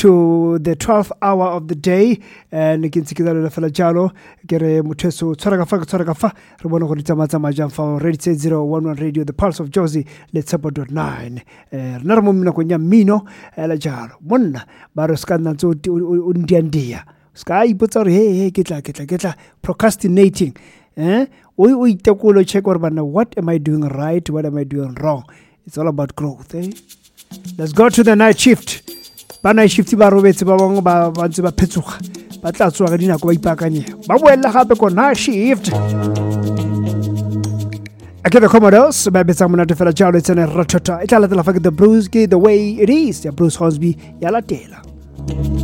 to the 12th hour of the day and ke ntse ke la fela jalo ke re motheso tshwara ka fa re bona go ditsamaya jang fa Radio 011 Radio the Pulse of Jozi let's up .9 rena re mo mina go nya mino la jalo monna ba re ska nna tso o ndiandia ska ipotsa re he ke tla procrastinating o itekolo check or bana what am I doing right, what am I doing wrong. It's all about growth. Let's go to the night shift. Ba night shift ba robetse ba bang ba ntse ba phetsuga ba tla tswa ka dinako ba ipakanye ba boela gape ko night shift. Akebe Commodores ba betsa mona te fela jalo tsene ratata itla latela fa ke the blues ke the way it is ya Bruce Hornsby ya latela.